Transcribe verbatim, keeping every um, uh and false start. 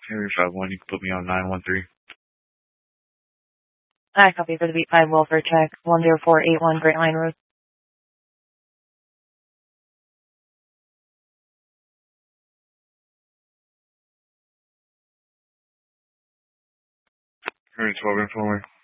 Area five one, you can put me on nine one three. I copy for the Beat five welfare check, one zero four eight one Great Line Road. Area twelve, inform me.